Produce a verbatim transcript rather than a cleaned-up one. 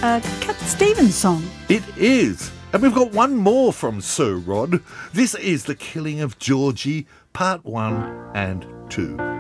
a Cat Stevens song. It is. And we've got one more from Sir Rod. This is The Killing of Georgie, Part one and two.